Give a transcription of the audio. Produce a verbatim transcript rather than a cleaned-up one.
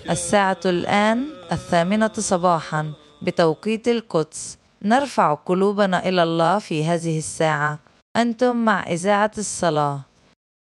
الساعة الآن الثامنة صباحا بتوقيت القدس. نرفع قلوبنا إلى الله في هذه الساعة. أنتم مع إذاعة الصلاة.